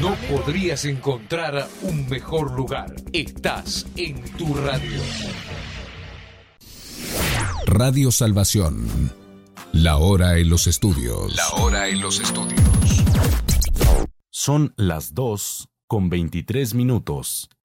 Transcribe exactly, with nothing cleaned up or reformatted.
No podrías encontrar un mejor lugar. Estás en tu radio. Radio Salvación. La hora en los estudios. La hora en los estudios. Son las dos con veintitrés minutos.